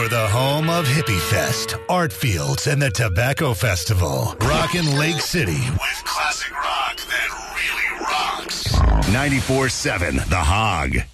You're the home of Hippie Fest, Art Fields, and the Tobacco Festival. Rockin' Lake City with classic rock that really rocks. 94.7 The Hog.